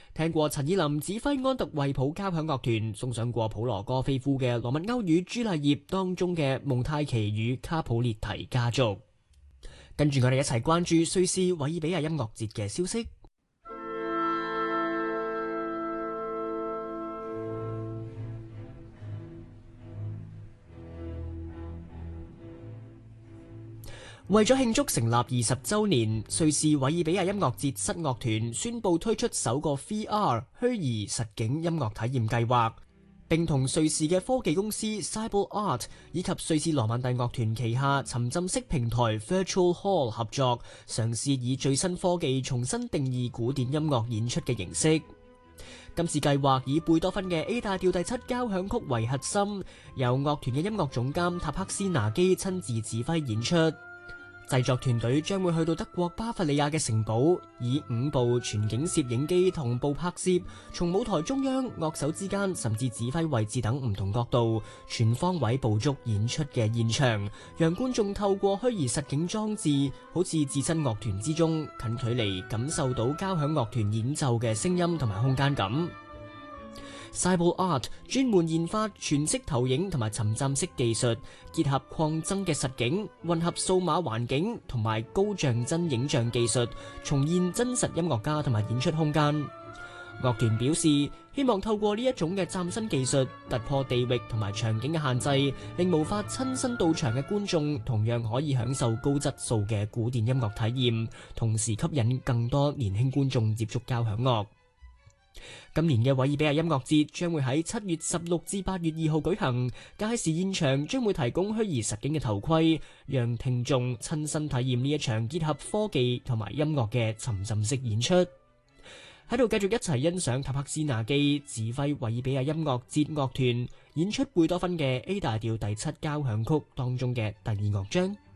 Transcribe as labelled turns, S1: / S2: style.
S1: 聽過陳以琳指揮安特衛普交響樂團送上過普羅戈菲夫嘅羅密歐與朱麗葉當中嘅蒙太奇與卡普列提家族。跟住我哋一齊關注瑞士韋爾比亞音樂節嘅消息。為咗慶祝成立20週年，瑞士韋爾比亞音樂節室樂團宣布推出首個 VR 虛擬實境音樂體驗計劃，並同瑞士嘅科技公司 Cyber Art 以及瑞士羅曼蒂樂團旗下沉浸式平台 Virtual Hall 合作，嘗試以最新科技重新定義古典音樂演出嘅形式。今次計劃以貝多芬嘅 A 大調第7交響曲為核心，由樂團嘅音樂總監塔克斯拿基親自指揮演出。製作團隊將會去到德國巴伐利亞嘅城堡，以5部全景攝影機同步拍攝，從舞台中央、樂手之間，甚至指揮位置等唔同角度，全方位捕捉演出嘅現場，讓觀眾透過虛擬實境裝置，好似置身樂團之中，近距離感受到交響樂團演奏嘅聲音同埋空間感。Cyber Art 專門研發全息投影同埋沉浸式技術，結合擴增嘅實境，混合數碼環境同埋高像真影像技術，重現真實音樂家同埋演出空間。樂團表示，希望透過呢一種嘅嶄新技術，突破地域同埋場景嘅限制，令無法親身到場嘅觀眾同樣可以享受高質素嘅古典音樂體驗，同時吸引更多年輕觀眾接觸交響樂。今年嘅韋爾比亞音樂節將會喺7月16至8月2號舉行，屆時現場將會提供虛擬實境嘅頭盔，讓聽眾親身體驗呢一場結合科技同埋音樂嘅沉浸式演出。喺度繼續一齊欣賞塔克斯拿基指揮韋爾比亞音樂節樂團演出貝多芬嘅 A 大調第7交響曲當中嘅第2樂章。